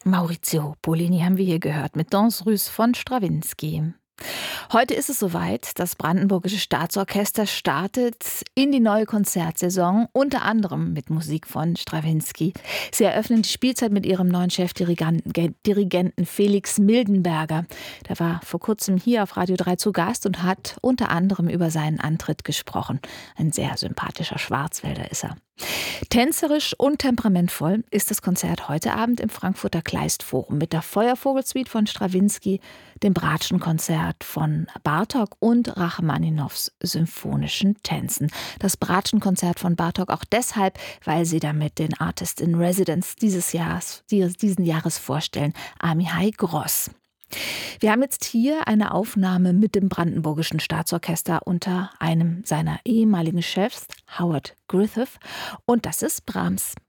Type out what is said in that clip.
Maurizio Pollini haben wir hier gehört mit Danse Russe von Strawinsky. Heute ist es soweit. Das Brandenburgische Staatsorchester startet in die neue Konzertsaison, unter anderem mit Musik von Strawinsky. Sie eröffnen die Spielzeit mit ihrem neuen Chefdirigenten Felix Mildenberger. Der war vor kurzem hier auf Radio 3 zu Gast und hat unter anderem über seinen Antritt gesprochen. Ein sehr sympathischer Schwarzwälder ist er. Tänzerisch und temperamentvoll ist das Konzert heute Abend im Frankfurter Kleistforum mit der Feuervogelsuite von Strawinsky, dem Bratschenkonzert von Bartók und Rachmaninows symphonischen Tänzen. Das Bratschenkonzert von Bartók auch deshalb, weil sie damit den Artist in Residence diesen Jahres vorstellen, Amihai Gross. Wir haben jetzt hier eine Aufnahme mit dem Brandenburgischen Staatsorchester unter einem seiner ehemaligen Chefs, Howard Griffith, und das ist Brahms.